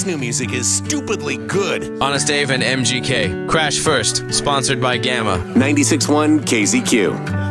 new music is stupidly good. Honest Dave and MGK. Crash First, sponsored by Gamma. 96.1 KZQ.